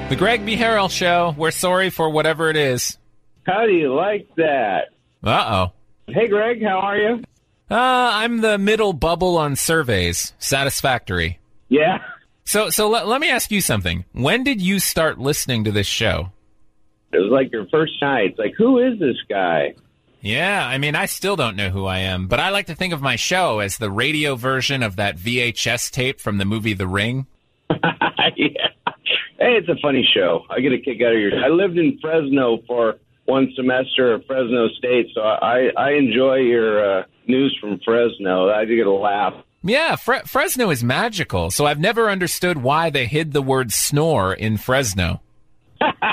The Greg B. Harrell Show. We're sorry for whatever it is. How do you like that? Uh-oh. Hey, Greg, how are you? I'm the middle bubble on surveys. Satisfactory. Yeah. So let me ask you something. When did you start listening to this show? It was like your first night. It's like, who is this guy? Yeah, I mean, I still don't know who I am, but I like to think of my show as the radio version of that VHS tape from the movie The Ring. Yeah. Hey, it's a funny show. I get a kick out of your... I lived in Fresno for one semester at Fresno State, so I enjoy your news from Fresno. I do get a laugh. Yeah, Fresno is magical, so I've never understood why they hid the word snore in Fresno.